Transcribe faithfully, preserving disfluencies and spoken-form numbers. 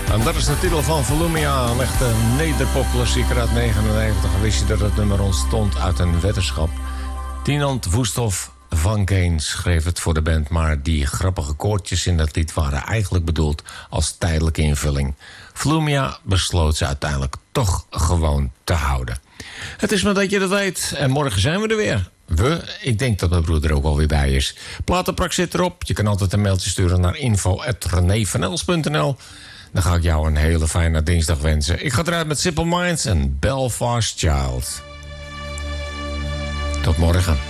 En dat is de titel van Volumia, een echte nederpopklassieker uit negenennegentig. Wist je dat het nummer ontstond uit een weddenschap? Tinant Woesthof van Geen schreef het voor de band, maar die grappige koortjes in dat lied waren eigenlijk bedoeld als tijdelijke invulling. Volumia besloot ze uiteindelijk toch gewoon te houden. Het is maar dat je dat weet. En morgen zijn we er weer. We? Ik denk dat mijn broer er ook alweer bij is. Platenprak zit erop. Je kan altijd een mailtje sturen naar info at rené van els punt n l. Dan ga ik jou een hele fijne dinsdag wensen. Ik ga eruit met Simple Minds en Belfast Child. Tot morgen.